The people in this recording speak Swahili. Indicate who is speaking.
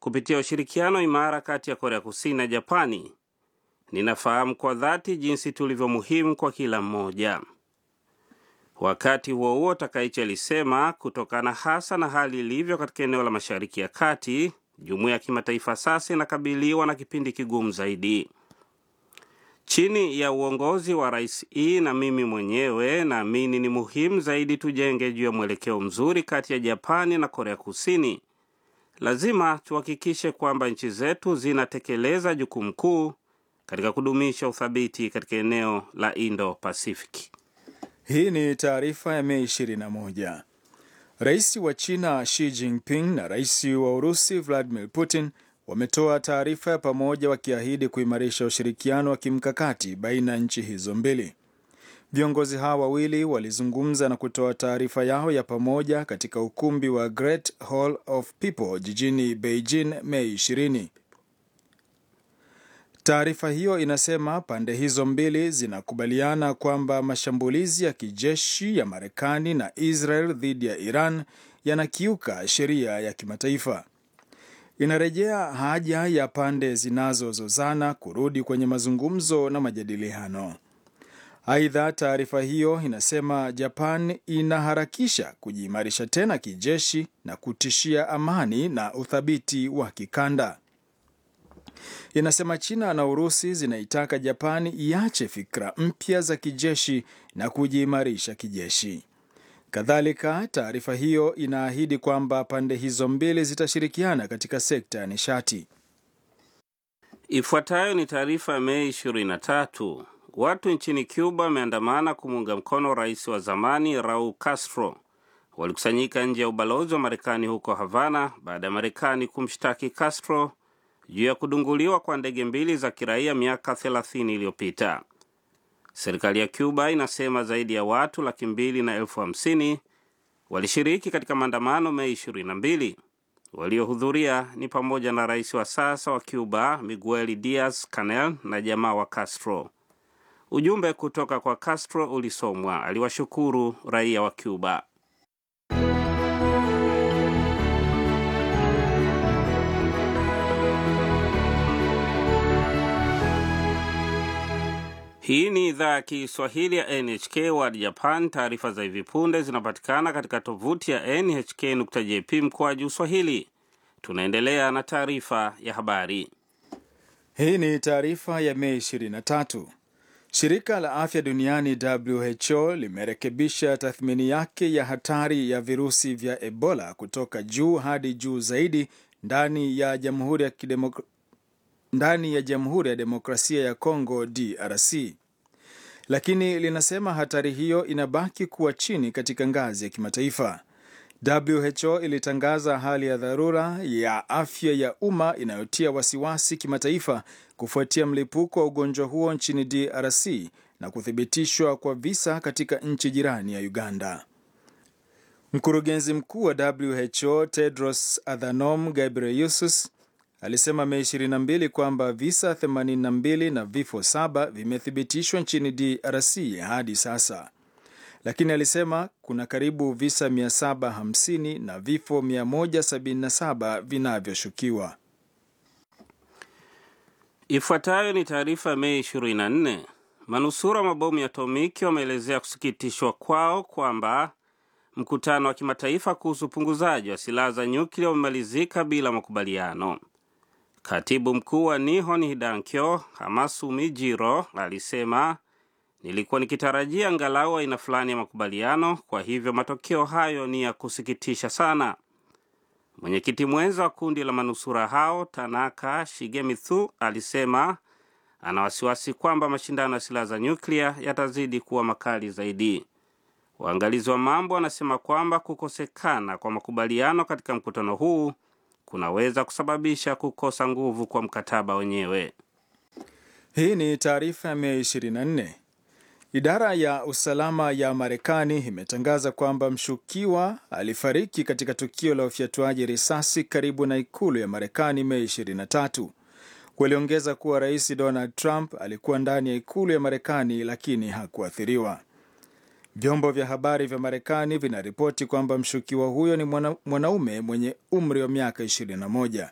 Speaker 1: kupitia ushirikiano imara kati ya Korea Kusini na Japani. Ninafahamu kwa dhati jinsi tulivyo muhimu kwa kila mmoja. Wakati huo huo, Takaichi alisema kutokana hasa na hali ilivyo katika eneo la Mashariki ya Kati, jumuiya ya kimataifa sasa inakabiliwa na kipindi kigumu zaidi. Chini ya uongozi wa Rais na mimi mwenyewe, naamini ni muhimu zaidi tujenge juu ya mwelekeo mzuri kati ya Japani na Korea Kusini. Lazima tuhakikishe kwamba nchi zetu zinatekeleza jukumu kuu katika kudumisha uthabiti katika eneo la Indo-Pacific.
Speaker 2: Hii ni taarifa ya Mei 21. Rais wa China Xi Jinping na Rais wa Urusi Vladimir Putin wametoa taarifa ya pamoja wakiahidi kuimarisha ushirikiano wa kimkakati baina ya nchi hizo mbili. Viongozi hawa wawili walizungumza na kutoa taarifa yao ya pamoja katika ukumbi wa Great Hall of People jijini Beijing Mei 20. Taarifa hiyo inasema pande hizo mbili zinakubaliana kwamba mashambulizi ya kijeshi ya Marekani na Israel dhidi ya Iran yanakiuka sheria ya kimataifa. Inarejea haja ya pande zinazozozana kurudi kwenye mazungumzo na majadiliano. Aidha, taarifa hiyo inasema Japan inaharakisha kujiimarisha tena kijeshi na kutishia amani na uthabiti wa kikanda. Inasema China na Urusi zinaitaka Japani iache fikra mpya za kijeshi na kujiimarisha kijeshi. Kadhalika, taarifa hiyo inaahidi kwamba pande hizo mbili zitashirikiana katika sekta ya nishati.
Speaker 1: Ifuatayo ni taarifa ya Mei 23. Watu nchini Cuba wameandamana kumuunga mkono rais wa zamani Raul Castro. Walikusanyika nje ya ubalozi wa Marekani huko Havana baada ya Marekani kumshtaki Castro juu ya kudunguliwa kwa ndege mbili za kiraia miaka 30 iliyopita. Serikali ya Cuba inasema zaidi ya watu 250,000 walishiriki katika maandamano Mei 22. Waliohudhuria ni pamoja na rais wa sasa wa Cuba Miguel Diaz-Canel na jamaa wa Castro. Ujumbe kutoka kwa Castro ulisomwa. Aliwashukuru raia wa Cuba. Hii ni idhaa ya Kiswahili ya NHK World Japan. Taarifa za hivi punde zinapatikana katika tovuti ya nhk.jp/Swahili. Tunaendelea na taarifa ya habari.
Speaker 2: Hii ni taarifa ya Mei 23. Shirika la Afya Duniani WHO limerekebisha tathmini yake ya hatari ya virusi vya Ebola kutoka juu hadi juu zaidi ndani ya Jamhuri ya Demokrasia ya Kongo DRC. Lakini linasema hatari hiyo inabaki kuwa chini katika ngazi ya kimataifa. WHO ilitangaza hali ya dharura ya afya ya umma inayotia wasiwasi kimataifa kufuatia mlipuko wa ugonjwa huo nchini DRC na kuthibitishwa kwa visa katika nchi jirani ya Uganda. Mkurugenzi mkuu wa WHO Tedros Adhanom Ghebreyesus alisema Mei 22 kwamba visa 82 na vifo 7 vimethibitishwa nchini DRC hadi sasa. Lakini alisema kuna karibu visa 750 na vifo 177 vinavyoshukiwa.
Speaker 1: Ifuatayo ni taarifa ya Mei 24. Manusura mabomu ya atomiki wameelezea kusikitishwa kwao kwamba mkutano wa kimataifa kuhusu upunguzaji wa silaha za nyuklia umemalizika bila makubaliano. Katibu mkuu wa Nihon Hidankyo Hamasumi Jiro alisema, nilikuwa nikitarajia angalau aina fulani ya makubaliano, kwa hivyo matokeo hayo ni ya kusikitisha sana. Mwenyekiti mwenza wa kundi la manusura hao Tanaka Shigemitsu alisema ana wasiwasi kwamba mashindano ya silaha za nyuklia yatazidi kuwa makali zaidi. Waangalizi wa mambo wanasema kwamba kukosekana kwa makubaliano katika mkutano huu kunaweza kusababisha kukosa nguvu kwa mkataba wenyewe.
Speaker 2: Hii ni taarifa ya Mei 24. Idara ya usalama ya Marekani imetangaza kwamba mshukiwa alifariki katika tukio la ufyatuaji risasi karibu na ikulu ya Marekani Mei 23. Waliongeza kuwa Rais Donald Trump alikuwa ndani ya ikulu ya Marekani lakini hakuathiriwa. Vyombo vya habari vya Marekani vinaripoti kwamba mshukiwa huyo ni mwanaume mwenye umri wa miaka 21.